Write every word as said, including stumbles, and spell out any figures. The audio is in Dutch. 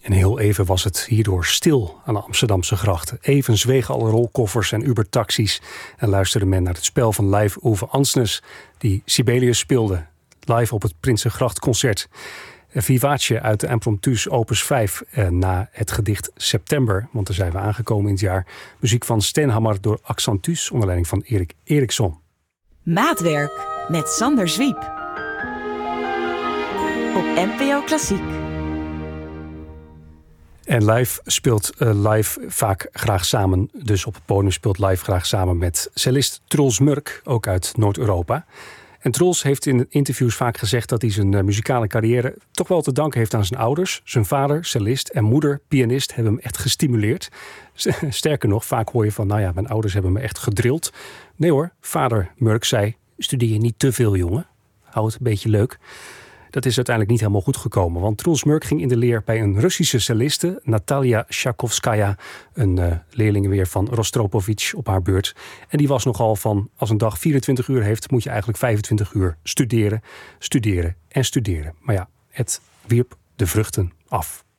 En heel even was het hierdoor stil aan de Amsterdamse grachten. Even zwegen alle rolkoffers en Uber-taxis en luisterde men naar het spel van Leif Ove Ansnes, die Sibelius speelde, live op het Prinsengrachtconcert. Vivace uit de Impromptus opus vijf eh, na het gedicht September, want daar zijn we aangekomen in het jaar. Muziek van Stenhammar door Accentus onder leiding van Erik Eriksson. Maatwerk met Sander Zwiep op N P O Klassiek. En live speelt uh, live vaak graag samen, dus op het podium speelt live graag samen met cellist Truls Murk, ook uit Noord-Europa. En Truls heeft in interviews vaak gezegd dat hij zijn uh, muzikale carrière toch wel te danken heeft aan zijn ouders. Zijn vader, cellist, en moeder, pianist, hebben hem echt gestimuleerd. Sterker nog, vaak hoor je van, nou ja, mijn ouders hebben me echt gedrild. Nee hoor, vader Murk zei, studeer niet te veel, jongen. Hou het een beetje leuk. Dat is uiteindelijk niet helemaal goed gekomen. Want Truls Murk ging in de leer bij een Russische celliste, Natalia Tchaikovskaya, een uh, leerling weer van Rostropovich op haar beurt. En die was nogal van, als een dag vierentwintig uur heeft, moet je eigenlijk vijfentwintig uur studeren, studeren en studeren. Maar ja, het wierp de vruchten af.